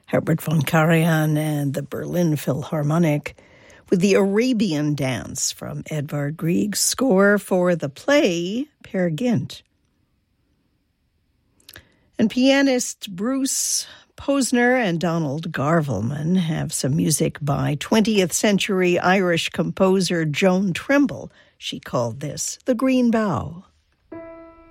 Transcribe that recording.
Herbert von Karajan and the Berlin Philharmonic with the Arabian Dance from Edvard Grieg's score for the play Peer Gynt. And pianist Bruce Posner and Donald Garvelman have some music by 20th century Irish composer Joan Trimble. She called this The Green Bough.